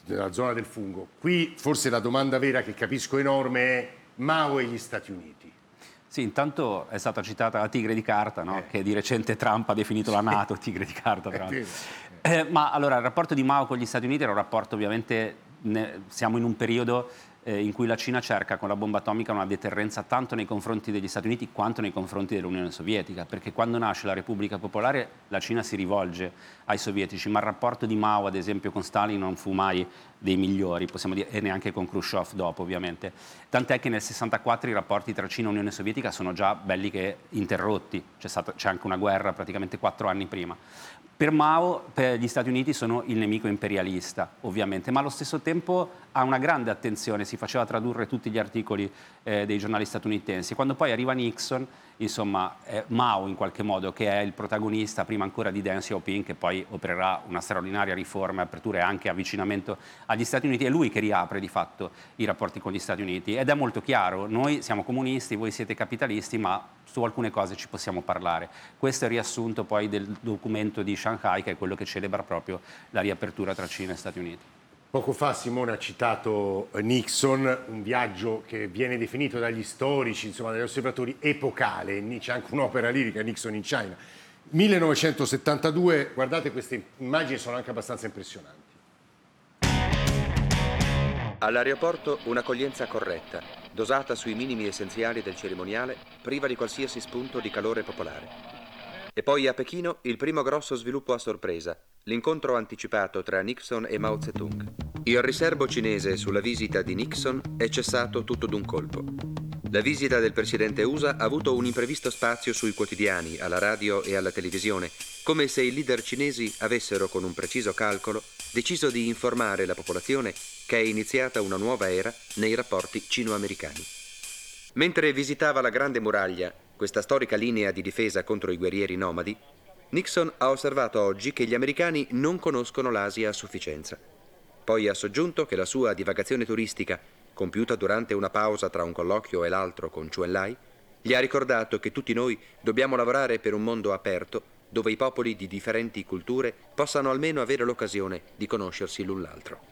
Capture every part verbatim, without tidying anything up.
nella zona del fungo. Qui forse la domanda vera che capisco enorme è Mao e gli Stati Uniti. Sì, intanto è stata citata la tigre di carta, no? Eh. Che di recente Trump ha definito Sì. la NATO tigre di carta. Tra È eh, ma allora il rapporto di Mao con gli Stati Uniti era un rapporto, ovviamente, ne, siamo in un periodo eh, in cui la Cina cerca con la bomba atomica una deterrenza tanto nei confronti degli Stati Uniti quanto nei confronti dell'Unione Sovietica, perché quando nasce la Repubblica Popolare la Cina si rivolge ai sovietici, ma il rapporto di Mao, ad esempio, con Stalin non fu mai dei migliori, possiamo dire, e neanche con Khrushchev dopo, ovviamente. Tant'è che nel sessantaquattro i rapporti tra Cina e Unione Sovietica sono già belli che interrotti, c'è, stata, c'è anche una guerra praticamente quattro anni prima. Per Mao, per gli Stati Uniti sono il nemico imperialista, ovviamente, ma allo stesso tempo ha una grande attenzione, si faceva tradurre tutti gli articoli eh, dei giornali statunitensi. Quando poi arriva Nixon, insomma, è Mao in qualche modo che è il protagonista, prima ancora di Deng Xiaoping, che poi opererà una straordinaria riforma, apertura e anche avvicinamento agli Stati Uniti, è lui che riapre di fatto i rapporti con gli Stati Uniti. Ed è molto chiaro, noi siamo comunisti, voi siete capitalisti, ma su alcune cose ci possiamo parlare. Questo è il riassunto poi del documento di Shanghai, che è quello che celebra proprio la riapertura tra Cina e Stati Uniti. Poco fa Simone ha citato Nixon, un viaggio che viene definito dagli storici, insomma, dagli osservatori, epocale. C'è anche un'opera lirica, Nixon in China. millenovecentosettantadue, guardate, queste immagini sono anche abbastanza impressionanti. All'aeroporto un'accoglienza corretta, dosata sui minimi essenziali del cerimoniale, priva di qualsiasi spunto di calore popolare. E poi a Pechino il primo grosso sviluppo a sorpresa, l'incontro anticipato tra Nixon e Mao Zedong. Il riserbo cinese sulla visita di Nixon è cessato tutto d'un colpo. La visita del presidente U S A ha avuto un imprevisto spazio sui quotidiani, alla radio e alla televisione, come se i leader cinesi avessero, con un preciso calcolo, deciso di informare la popolazione che è iniziata una nuova era nei rapporti cino-americani. Mentre visitava la Grande Muraglia, questa storica linea di difesa contro i guerrieri nomadi, Nixon ha osservato oggi che gli americani non conoscono l'Asia a sufficienza. Poi ha soggiunto che la sua divagazione turistica, compiuta durante una pausa tra un colloquio e l'altro con Chou Enlai, gli ha ricordato che tutti noi dobbiamo lavorare per un mondo aperto dove i popoli di differenti culture possano almeno avere l'occasione di conoscersi l'un l'altro.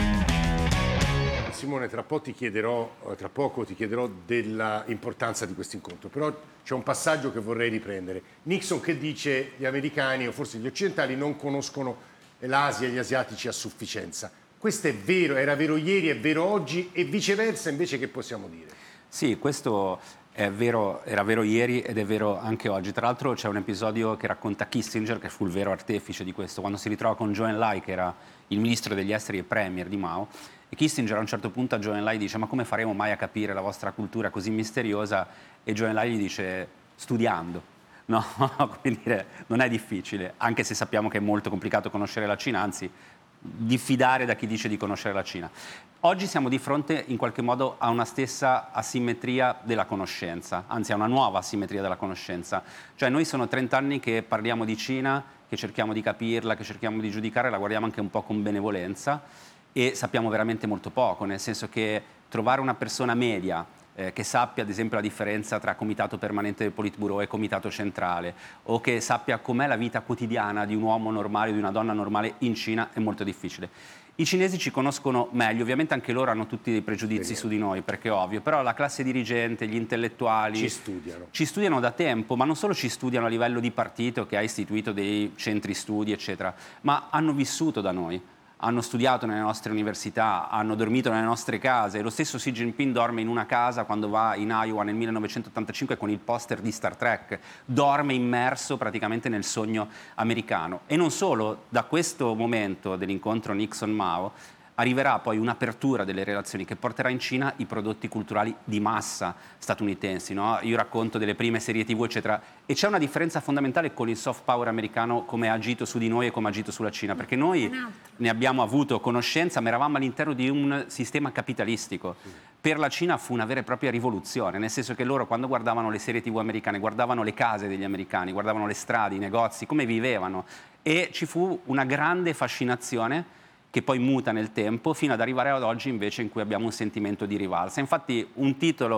Simone, tra, po ti chiederò, tra poco ti chiederò dell'importanza di questo incontro, però c'è un passaggio che vorrei riprendere. Nixon che dice gli americani o forse gli occidentali non conoscono l'Asia e gli asiatici a sufficienza. Questo è vero, era vero ieri, è vero oggi e viceversa invece che possiamo dire? Sì, questo è vero, era vero ieri ed è vero anche oggi. Tra l'altro c'è un episodio che racconta Kissinger, che fu il vero artefice di questo, quando si ritrova con Zhou Enlai, che era il ministro degli esteri e premier di Mao, e Kissinger a un certo punto a Zhou Enlai dice: ma come faremo mai a capire la vostra cultura così misteriosa? E Zhou Enlai gli dice: studiando. No, come dire, non è difficile, anche se sappiamo che è molto complicato conoscere la Cina, anzi diffidare da chi dice di conoscere la Cina. Oggi siamo di fronte in qualche modo a una stessa asimmetria della conoscenza, anzi a una nuova asimmetria della conoscenza. Cioè noi sono trent'anni che parliamo di Cina, che cerchiamo di capirla, che cerchiamo di giudicare, la guardiamo anche un po' con benevolenza e sappiamo veramente molto poco, nel senso che trovare una persona media Eh, che sappia ad esempio la differenza tra comitato permanente del Politburo e comitato centrale, o che sappia com'è la vita quotidiana di un uomo normale o di una donna normale in Cina, è molto difficile. I cinesi ci conoscono meglio, ovviamente anche loro hanno tutti dei pregiudizi su di noi, perché è ovvio, però la classe dirigente, gli intellettuali ci studiano. Ci studiano da tempo, ma non solo ci studiano a livello di partito che ha istituito dei centri studi, eccetera, ma hanno vissuto da noi. Hanno studiato nelle nostre università, hanno dormito nelle nostre case. Lo stesso Xi Jinping dorme in una casa quando va in Iowa nel millenovecentottantacinque con il poster di Star Trek, dorme immerso praticamente nel sogno americano. E non solo, da questo momento dell'incontro Nixon-Mao arriverà poi un'apertura delle relazioni che porterà in Cina i prodotti culturali di massa statunitensi, no? Io racconto delle prime serie tivù, eccetera, e c'è una differenza fondamentale con il soft power americano, come ha agito su di noi e come ha agito sulla Cina, perché noi ne abbiamo avuto conoscenza, ma eravamo all'interno di un sistema capitalistico. Per la Cina fu una vera e propria rivoluzione, nel senso che loro quando guardavano le serie tivù americane, guardavano le case degli americani, guardavano le strade, i negozi, come vivevano, e ci fu una grande fascinazione che poi muta nel tempo, fino ad arrivare ad oggi invece in cui abbiamo un sentimento di rivalsa. Infatti un titolo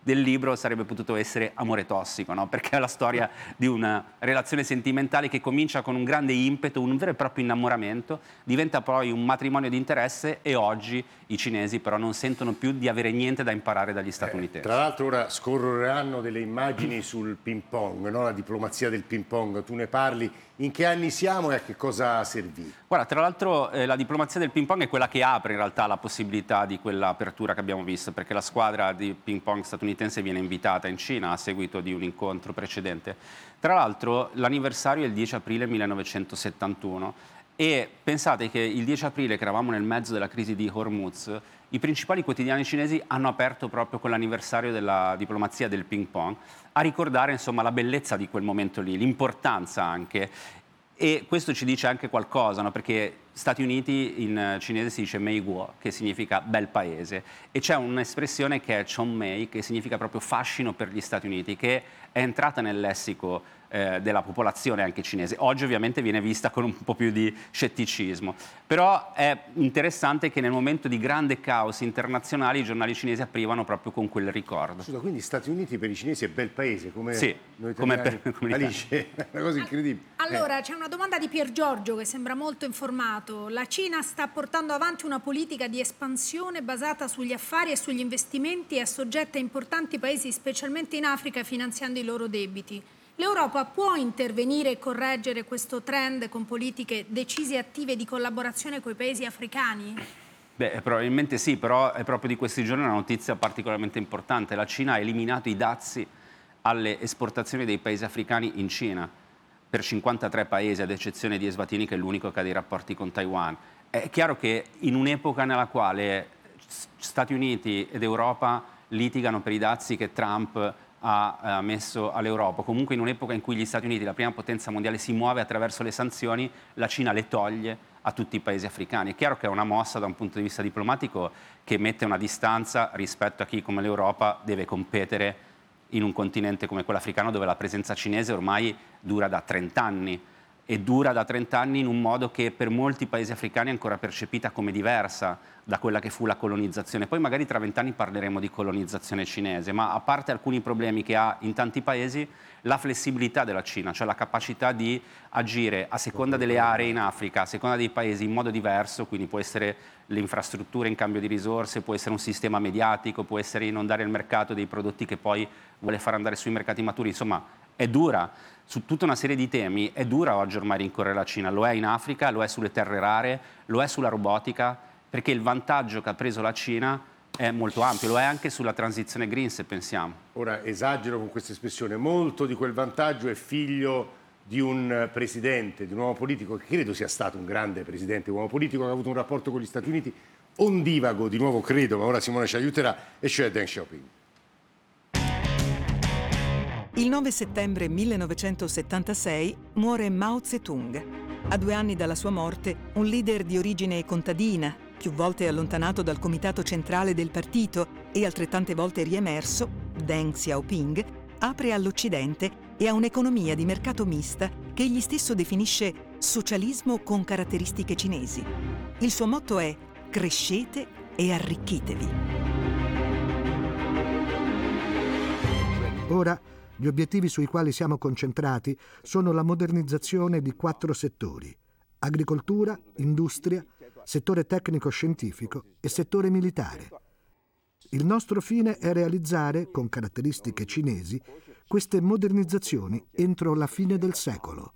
del libro sarebbe potuto essere Amore tossico, no? Perché è la storia di una relazione sentimentale che comincia con un grande impeto, un vero e proprio innamoramento, diventa poi un matrimonio di interesse e oggi i cinesi però non sentono più di avere niente da imparare dagli statunitensi. Eh, tra l'altro ora scorreranno delle immagini sul ping pong, no? La diplomazia del ping pong, tu ne parli, in che anni siamo e a che cosa servì? Guarda, tra l'altro eh, la diplomazia del ping pong è quella che apre in realtà la possibilità di quell'apertura che abbiamo visto, perché la squadra di ping pong statunitense viene invitata in Cina a seguito di un incontro precedente. Tra l'altro l'anniversario è il dieci aprile millenovecentosettantuno e pensate che il dieci aprile, che eravamo nel mezzo della crisi di Hormuz, i principali quotidiani cinesi hanno aperto proprio con l'anniversario della diplomazia del ping pong a ricordare insomma la bellezza di quel momento lì, l'importanza anche. E questo ci dice anche qualcosa, no? Perché Stati Uniti in cinese si dice Mei Guo, che significa bel paese, e c'è un'espressione che è Chong Mei, che significa proprio fascino per gli Stati Uniti, che è entrata nel lessico eh, della popolazione anche cinese. Oggi ovviamente viene vista con un po' più di scetticismo, però è interessante che nel momento di grande caos internazionale i giornali cinesi aprivano proprio con quel ricordo. Scusa, quindi Stati Uniti per i cinesi è bel paese, come sì, noi come italiani? per come Alice, è una cosa incredibile. Allora, eh. c'è una domanda di Pier Giorgio che sembra molto informato. La Cina sta portando avanti una politica di espansione basata sugli affari e sugli investimenti e è soggetta a importanti paesi, specialmente in Africa, finanziando i loro debiti. L'Europa può intervenire e correggere questo trend con politiche decise e attive di collaborazione con i paesi africani? Beh, probabilmente sì, però è proprio di questi giorni una notizia particolarmente importante. La Cina ha eliminato i dazi alle esportazioni dei paesi africani in Cina, per cinquantatré paesi, ad eccezione di Eswatini, che è l'unico che ha dei rapporti con Taiwan. È chiaro che in un'epoca nella quale Stati Uniti ed Europa litigano per i dazi che Trump ha messo all'Europa, comunque in un'epoca in cui gli Stati Uniti, la prima potenza mondiale, si muove attraverso le sanzioni, la Cina le toglie a tutti i paesi africani. È chiaro che è una mossa da un punto di vista diplomatico che mette una distanza rispetto a chi come l'Europa deve competere in un continente come quello africano, dove la presenza cinese ormai dura da trent'anni e dura da trent'anni in un modo che per molti paesi africani è ancora percepita come diversa da quella che fu la colonizzazione. Poi magari tra vent'anni parleremo di colonizzazione cinese, ma a parte alcuni problemi che ha in tanti paesi, la flessibilità della Cina, cioè la capacità di agire a seconda delle aree in Africa, a seconda dei paesi in modo diverso, quindi può essere l'infrastruttura in cambio di risorse, può essere un sistema mediatico, può essere inondare il mercato dei prodotti che poi vuole far andare sui mercati maturi, insomma è dura. Su tutta una serie di temi è dura oggi ormai rincorrere la Cina, lo è in Africa, lo è sulle terre rare, lo è sulla robotica, perché il vantaggio che ha preso la Cina è molto ampio, lo è anche sulla transizione green, se pensiamo. Ora esagero con questa espressione, molto di quel vantaggio è figlio di un presidente, di un uomo politico che credo sia stato un grande presidente, un uomo politico che ha avuto un rapporto con gli Stati Uniti ondivago, di nuovo credo, ma ora Simone ci aiuterà, e cioè Deng Xiaoping. Il nove settembre millenovecentosettantasei muore Mao Zedong. A due anni dalla sua morte, un leader di origine contadina, più volte allontanato dal comitato centrale del partito e altrettante volte riemerso, Deng Xiaoping, apre all'Occidente e a un'economia di mercato mista che egli stesso definisce socialismo con caratteristiche cinesi. Il suo motto è crescete e arricchitevi. Ora, gli obiettivi sui quali siamo concentrati sono la modernizzazione di quattro settori: agricoltura, industria, settore tecnico-scientifico e settore militare. Il nostro fine è realizzare, con caratteristiche cinesi, queste modernizzazioni entro la fine del secolo.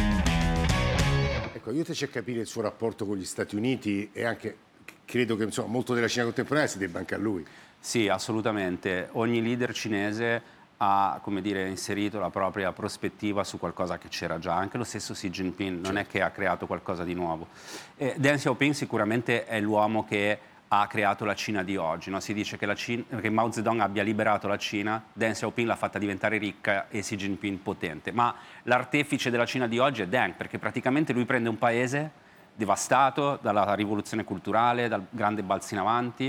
Ecco, aiutaci a capire il suo rapporto con gli Stati Uniti e anche, credo che insomma, molto della Cina contemporanea si debba anche a lui. Sì, assolutamente. Ogni leader cinese ha, come dire, inserito la propria prospettiva su qualcosa che c'era già. Anche lo stesso Xi Jinping non è che ha creato qualcosa di nuovo. E Deng Xiaoping sicuramente è l'uomo che ha creato la Cina di oggi. No? Si dice che, la Cina, che Mao Zedong abbia liberato la Cina, Deng Xiaoping l'ha fatta diventare ricca e Xi Jinping potente. Ma l'artefice della Cina di oggi è Deng, perché praticamente lui prende un paese devastato dalla rivoluzione culturale, dal grande balzo in avanti,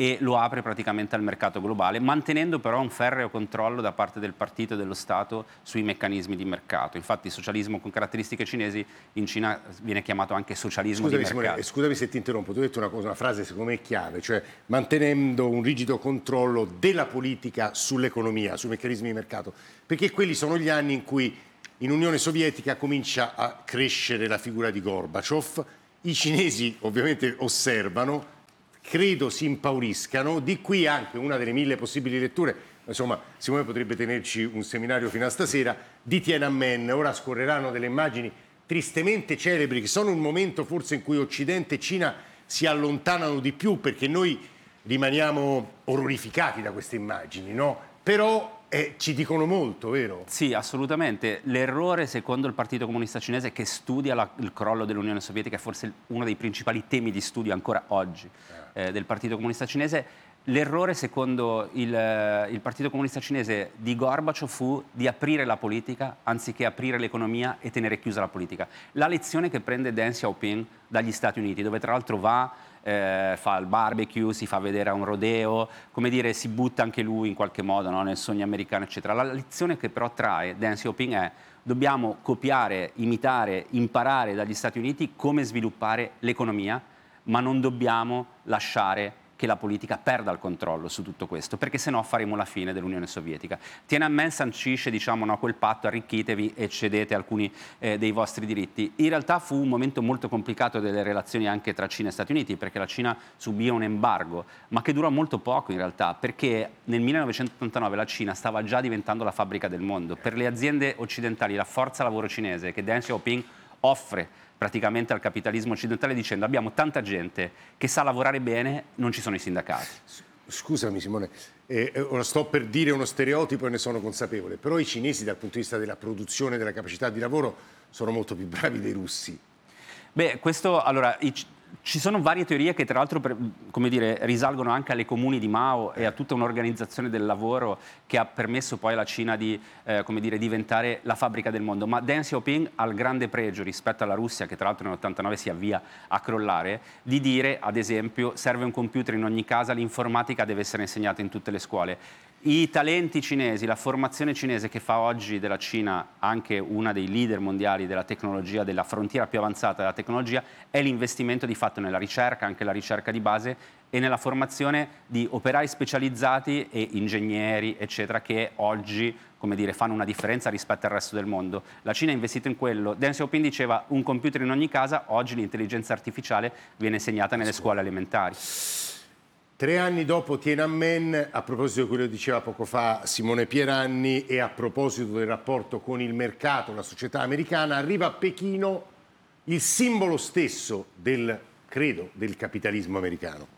e lo apre praticamente al mercato globale, mantenendo però un ferreo controllo da parte del partito e dello Stato sui meccanismi di mercato. Infatti il socialismo con caratteristiche cinesi in Cina viene chiamato anche socialismo scusami, di mercato. Simone, scusami se ti interrompo, tu hai detto una cosa, una frase secondo me chiave, cioè mantenendo un rigido controllo della politica sull'economia, sui meccanismi di mercato, perché quelli sono gli anni in cui in Unione Sovietica comincia a crescere la figura di Gorbaciov, i cinesi ovviamente osservano, credo si impauriscano, di qui anche una delle mille possibili letture, insomma Simone potrebbe tenerci un seminario fino a stasera, di Tiananmen. Ora scorreranno delle immagini tristemente celebri che sono un momento forse in cui Occidente e Cina si allontanano di più perché noi rimaniamo orrorificati da queste immagini, no? Però eh, ci dicono molto, vero? Sì, assolutamente. L'errore, secondo il Partito Comunista Cinese, che studia la, il crollo dell'Unione Sovietica, è forse uno dei principali temi di studio ancora oggi eh, del Partito Comunista Cinese. L'errore, secondo il, il Partito Comunista Cinese di Gorbaciov, fu di aprire la politica anziché aprire l'economia e tenere chiusa la politica. La lezione che prende Deng Xiaoping dagli Stati Uniti, dove tra l'altro va, eh, fa il barbecue, si fa vedere a un rodeo, come dire, si butta anche lui in qualche modo, no, nel sogno americano, eccetera. La lezione che però trae Deng Xiaoping è: dobbiamo copiare, imitare, imparare dagli Stati Uniti come sviluppare l'economia, ma non dobbiamo lasciare che la politica perda il controllo su tutto questo, perché sennò faremo la fine dell'Unione Sovietica. Tiananmen sancisce, diciamo, no, quel patto, arricchitevi e cedete alcuni eh, dei vostri diritti. In realtà fu un momento molto complicato delle relazioni anche tra Cina e Stati Uniti, perché la Cina subì un embargo, ma che durò molto poco in realtà, perché nel millenovecentottantanove la Cina stava già diventando la fabbrica del mondo. Per le aziende occidentali la forza lavoro cinese che Deng Xiaoping offre praticamente al capitalismo occidentale dicendo: abbiamo tanta gente che sa lavorare bene, non ci sono i sindacati. Scusami Simone, eh, ora sto per dire uno stereotipo e ne sono consapevole, però i cinesi dal punto di vista della produzione, della capacità di lavoro sono molto più bravi dei russi. Beh, questo, allora, i, ci sono varie teorie che tra l'altro, per, come dire, risalgono anche alle comuni di Mao e a tutta un'organizzazione del lavoro che ha permesso poi alla Cina di, eh, come dire, diventare la fabbrica del mondo. Ma Deng Xiaoping ha il grande pregio rispetto alla Russia, che tra l'altro nell'ottantanove si avvia a crollare, di dire, ad esempio, serve un computer in ogni casa, l'informatica deve essere insegnata in tutte le scuole. I talenti cinesi, la formazione cinese che fa oggi della Cina anche una dei leader mondiali della tecnologia, della frontiera più avanzata della tecnologia, è l'investimento di fatto nella ricerca, anche la ricerca di base, e nella formazione di operai specializzati e ingegneri, eccetera, che oggi, come dire, fanno una differenza rispetto al resto del mondo. La Cina ha investito in quello. Deng Xiaoping diceva un computer in ogni casa, oggi l'intelligenza artificiale viene insegnata nelle scuole elementari. Tre anni dopo Tiananmen, a proposito di quello che diceva poco fa Simone Pieranni e a proposito del rapporto con il mercato, la società americana, arriva a Pechino il simbolo stesso del, credo, del capitalismo americano.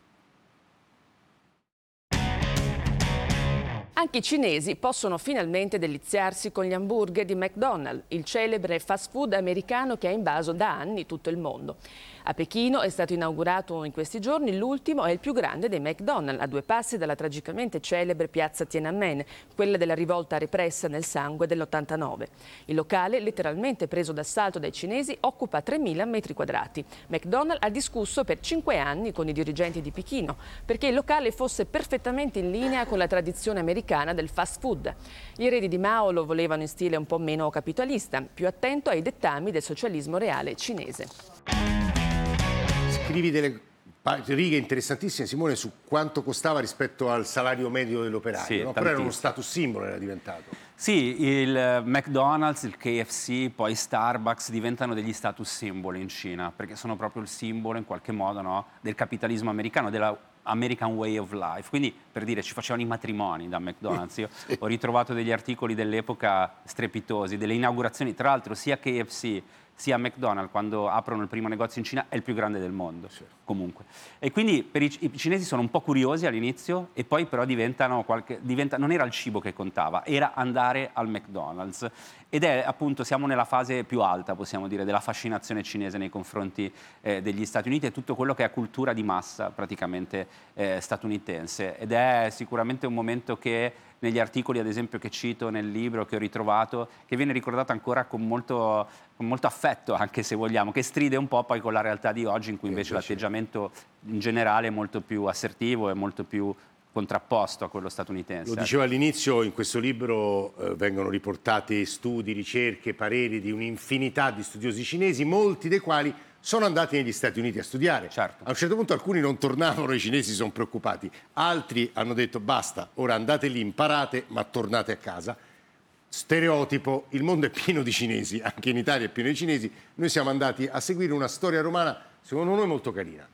Anche i cinesi possono finalmente deliziarsi con gli hamburger di McDonald's, il celebre fast food americano che ha invaso da anni tutto il mondo. A Pechino è stato inaugurato in questi giorni l'ultimo e il più grande dei McDonald's, a due passi dalla tragicamente celebre piazza Tiananmen, quella della rivolta repressa nel sangue dell'ottantanove. Il locale, letteralmente preso d'assalto dai cinesi, occupa tremila metri quadrati. McDonald's ha discusso per cinque anni con i dirigenti di Pechino perché il locale fosse perfettamente in linea con la tradizione americana del fast food. Gli eredi di Mao lo volevano in stile un po' meno capitalista, più attento ai dettami del socialismo reale cinese. Scrivi delle righe interessantissime, Simone, su quanto costava rispetto al salario medio dell'operaio, sì, no? Però era uno status simbolo, era diventato. Sì, il McDonald's, il K F C, poi Starbucks diventano degli status simboli in Cina, perché sono proprio il simbolo in qualche modo, no, del capitalismo americano, della American Way of Life. Quindi, per dire, ci facevano i matrimoni da McDonald's. Io sì. ho ritrovato degli articoli dell'epoca strepitosi, delle inaugurazioni, tra l'altro sia K F C sia McDonald's, quando aprono il primo negozio in Cina, è il più grande del mondo, sì. comunque. E quindi per i, i cinesi sono un po' curiosi all'inizio e poi però diventano qualche, diventa, non era il cibo che contava, era andare al McDonald's. Ed è appunto, siamo nella fase più alta, possiamo dire, della fascinazione cinese nei confronti eh, degli Stati Uniti e tutto quello che è cultura di massa praticamente eh, statunitense. Ed è sicuramente un momento che negli articoli ad esempio che cito nel libro, che ho ritrovato, che viene ricordata ancora con molto, con molto affetto, anche se vogliamo, che stride un po' poi con la realtà di oggi, in cui invece, invece l'atteggiamento in generale è molto più assertivo e molto più contrapposto a quello statunitense. Lo dicevo all'inizio, in questo libro eh, vengono riportati studi, ricerche, pareri di un'infinità di studiosi cinesi, molti dei quali sono andati negli Stati Uniti a studiare. Certo. A un certo punto alcuni non tornavano, i cinesi sono preoccupati, altri hanno detto basta, ora andate lì, imparate, ma tornate a casa. Stereotipo, il mondo è pieno di cinesi, anche in Italia è pieno di cinesi, noi siamo andati a seguire una storia romana secondo noi molto carina.